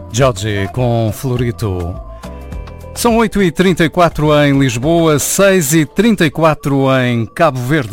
Jorge com Florito. São 8h34 em Lisboa, 6h34 em Cabo Verde.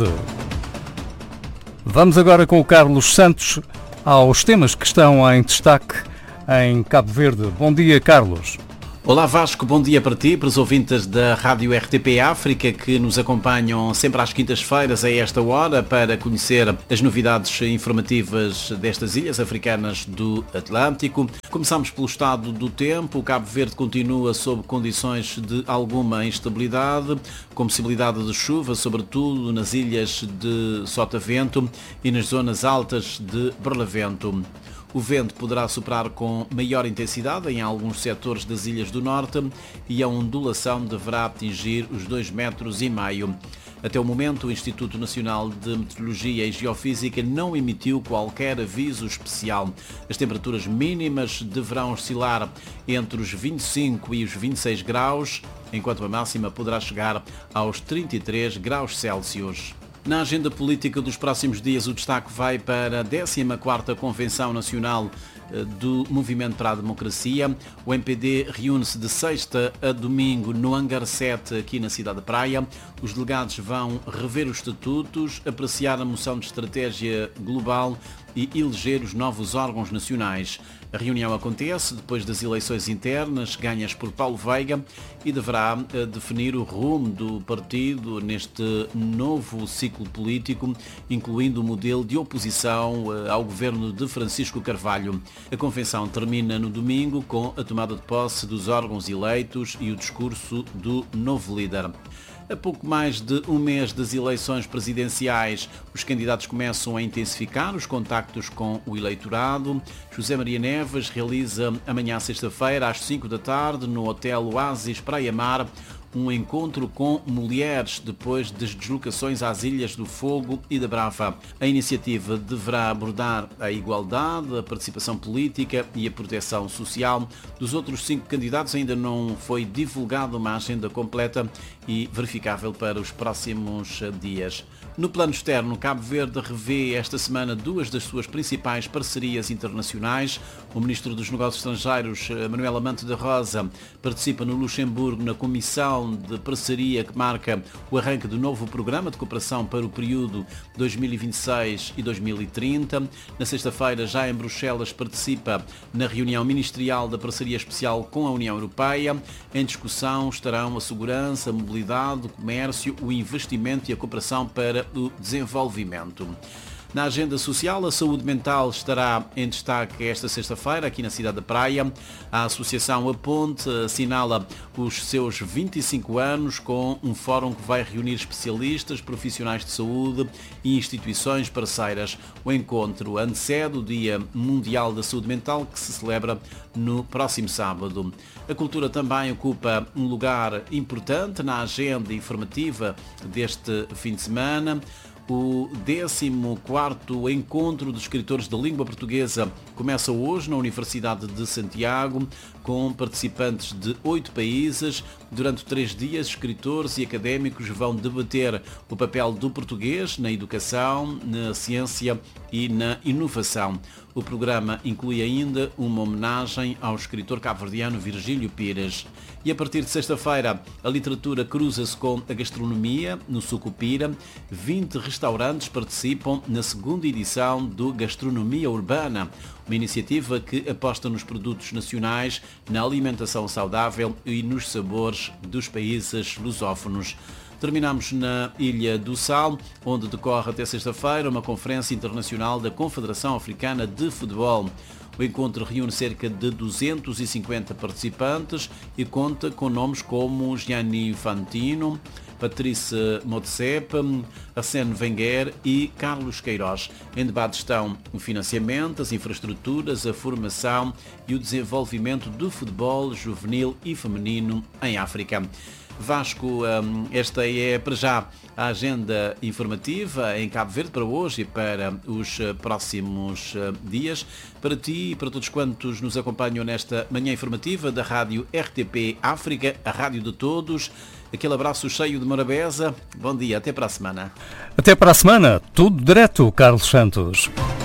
Vamos agora com o Carlos Santos aos temas que estão em destaque em Cabo Verde. Bom dia, Carlos. Olá Vasco, bom dia para ti, para os ouvintes da Rádio RTP África que nos acompanham sempre às quintas-feiras a esta hora para conhecer as novidades informativas destas ilhas africanas do Atlântico. Começamos pelo estado do tempo. O Cabo Verde continua sob condições de alguma instabilidade, com possibilidade de chuva, sobretudo nas ilhas de Sotavento e nas zonas altas de Barlavento. O vento poderá soprar com maior intensidade em alguns setores das ilhas do norte e a ondulação deverá atingir os 2,5 metros. Até o momento, o Instituto Nacional de Meteorologia e Geofísica não emitiu qualquer aviso especial. As temperaturas mínimas deverão oscilar entre os 25 e os 26 graus, enquanto a máxima poderá chegar aos 33 graus Celsius. Na agenda política dos próximos dias, o destaque vai para a 14ª Convenção Nacional do Movimento para a Democracia. O MPD reúne-se de sexta a domingo no Hangar 7, aqui na cidade de Praia. Os delegados vão rever os estatutos, apreciar a moção de estratégia global e eleger os novos órgãos nacionais. A reunião acontece depois das eleições internas ganhas por Paulo Veiga e deverá definir o rumo do partido neste novo ciclo político, incluindo o modelo de oposição ao governo de Francisco Carvalho. A convenção termina no domingo com a tomada de posse dos órgãos eleitos e o discurso do novo líder. A pouco mais de um mês das eleições presidenciais, os candidatos começam a intensificar os contactos com o eleitorado. José Maria Neves realiza amanhã sexta-feira às 5 da tarde no Hotel Oasis Praia Mar um encontro com mulheres depois das deslocações às Ilhas do Fogo e da Brava. A iniciativa deverá abordar a igualdade, a participação política e a proteção social. Dos outros 5 candidatos ainda não foi divulgada uma agenda completa e verificável para os próximos dias. No plano externo, Cabo Verde revê esta semana 2 das suas principais parcerias internacionais. O Ministro dos Negócios Estrangeiros, Manuel Amante da Rosa, participa no Luxemburgo na comissão de parceria que marca o arranque do novo programa de cooperação para o período 2026 e 2030. Na sexta-feira, já em Bruxelas, participa na reunião ministerial da parceria especial com a União Europeia. Em discussão estarão a segurança, a mobilidade, o comércio, o investimento e a cooperação para o desenvolvimento. Na agenda social, a saúde mental estará em destaque esta sexta-feira aqui na cidade da Praia. A Associação A Ponte assinala os seus 25 anos com um fórum que vai reunir especialistas, profissionais de saúde e instituições parceiras. O encontro antecede o Dia Mundial da Saúde Mental, que se celebra no próximo sábado. A cultura também ocupa um lugar importante na agenda informativa deste fim de semana. O 14º Encontro de Escritores da Língua Portuguesa começa hoje na Universidade de Santiago, com participantes de 8 países. Durante 3 dias, escritores e académicos vão debater o papel do português na educação, na ciência e na inovação. O programa inclui ainda uma homenagem ao escritor cabo-verdiano Virgílio Pires. E a partir de sexta-feira, a literatura cruza-se com a gastronomia no Sucupira. 20 restaurantes participam na segunda edição do Gastronomia Urbana, uma iniciativa que aposta nos produtos nacionais, na alimentação saudável e nos sabores dos países lusófonos. Terminamos na Ilha do Sal, onde decorre até sexta-feira uma conferência internacional da Confederação Africana de Futebol. O encontro reúne cerca de 250 participantes e conta com nomes como Gianni Infantino, Patrice Motsepe, Arsène Wenger e Carlos Queiroz. Em debate estão o financiamento, as infraestruturas, a formação e o desenvolvimento do futebol juvenil e feminino em África. Vasco, esta é para já a agenda informativa em Cabo Verde para hoje e para os próximos dias. Para ti e para todos quantos nos acompanham nesta manhã informativa da Rádio RTP África, a rádio de todos, aquele abraço cheio de Morabeza. Bom dia, até para a semana. Até para a semana, tudo direto, Carlos Santos.